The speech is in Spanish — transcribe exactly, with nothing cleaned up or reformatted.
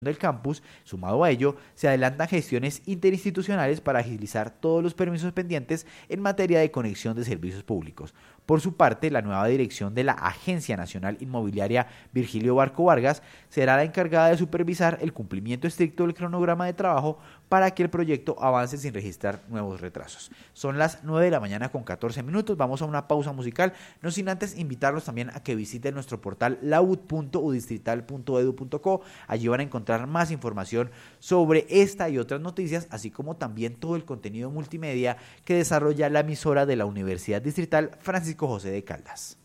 del campus. Sumado a ello, se adelantan gestiones interinstitucionales para agilizar todos los permisos pendientes en materia de conexión de servicios públicos. Por su parte, la nueva dirección de la Agencia Nacional Inmobiliaria, Virgilio Barco Vargas, será la encargada de supervisar el cumplimiento estricto del cronograma de trabajo para que el proyecto avance sin registrar nuevos retrasos. Son las nueve de la mañana con catorce minutos, vamos a una pausa musical, no sin antes invitarlos también a que visiten nuestro portal laud punto udistrital punto edu punto co. Allí van a encontrar más información sobre esta y otras noticias, así como también todo el contenido multimedia que desarrolla la emisora de la Universidad Distrital Francisco José de Caldas.